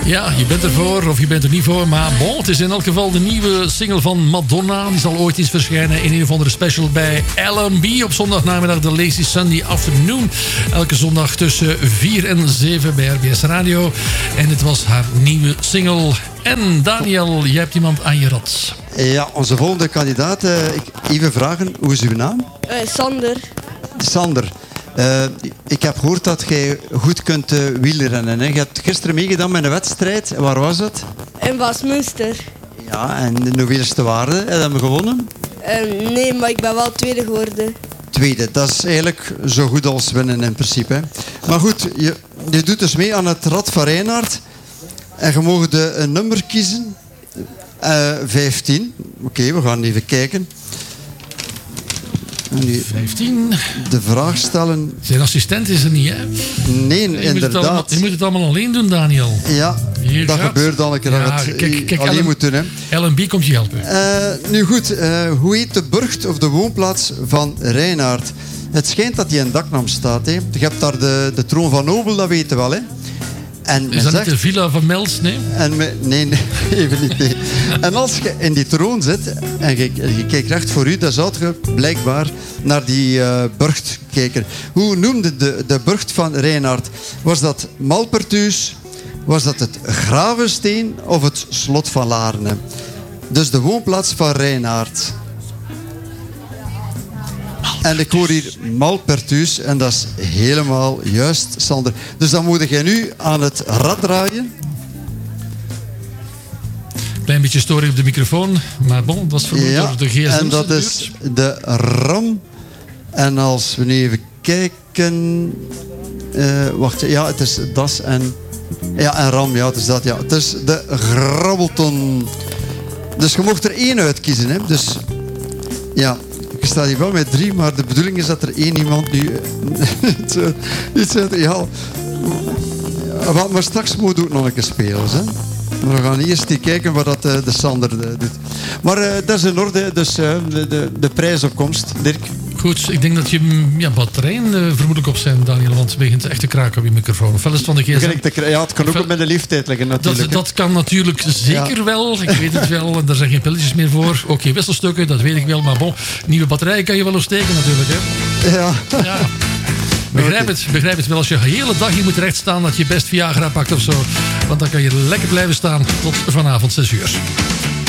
Ja, je bent ervoor of je bent er niet voor. Maar bon, het is in elk geval de nieuwe single van Madonna. Die zal ooit eens verschijnen in een of andere special bij LMB op zondagnamiddag, de Lazy Sunday Afternoon. Elke zondag tussen 4 en 7 bij RBS Radio. En het was haar nieuwe single. En Daniel, jij hebt iemand aan je rad. Ja, onze volgende kandidaat. Even vragen, hoe is uw naam? Sander. Sander. Ik heb gehoord dat jij goed kunt wielrennen. Hè? Je hebt gisteren meegedaan met een wedstrijd. Waar was dat? In Westminster. Ja, en de hoeveelste waarde? Heb je hem gewonnen? Nee, maar ik ben wel tweede geworden. Tweede, dat is eigenlijk zo goed als winnen in principe. Hè? Maar goed, je doet dus mee aan het Rad van Reinaert. En je mag een nummer kiezen. 15. Oké, we gaan even kijken. En nu 15. De vraag stellen. Zijn assistent is er niet, hè? Nee, inderdaad. Je moet het allemaal alleen doen, Daniel. Ja, hier dat gaat. Gebeurt dan een keer dat het alleen moet doen. Hè. LMB komt je helpen. Nu goed, hoe heet de burcht of de woonplaats van Reinaert? Het schijnt dat die in Daknam staat. Hè. Je hebt daar de troon van Nobel, dat weten we wel. Hè. En is dat niet de villa van Mels? Nee? Nee, even niet. Nee. En als je in die troon zit en je kijkt recht voor u, dan zou je blijkbaar naar die burcht kijken. Hoe noemde de burcht van Reinaert? Was dat Malpertuis? Was dat het Gravensteen of het slot van Laarne? Dus de woonplaats van Reinaert. En ik hoor hier Malpertuis en dat is helemaal juist, Sander. Dus dan moet jij nu aan het rad draaien. Klein beetje storing op de microfoon, maar bon, dat was vermoed door de gsm. En dat is de RAM. En als we nu even kijken... wacht, ja, het is das en... Ja, en RAM, ja, het is dat, ja. Het is de Grabbelton. Dus je mocht er één uitkiezen, hè. Dus, ja... Je staat hier wel met 3, maar de bedoeling is dat er één iemand nu... iets uit... Ja. Maar straks moet ook nog een keer spelen, hè. Maar we gaan eerst kijken wat dat de Sander doet. Maar dat is in orde, dus de prijsopkomst, Dirk. Goed, ik denk dat je batterijen vermoedelijk op zijn, Daniel, want het begint echt te kraken op je microfoon. Ofwel is het van de gsm. Ja, het kan ook met de leeftijd liggen natuurlijk. Dat kan natuurlijk zeker wel, ik weet het wel, en daar zijn geen pilletjes meer voor. Ook geen wisselstukken, dat weet ik wel, maar bon, nieuwe batterijen kan je wel opsteken natuurlijk, hè. Ja. Begrijp het wel, als je de hele dag hier moet rechtstaan, dat je best Viagra pakt of zo. Want dan kan je lekker blijven staan tot vanavond 6 uur.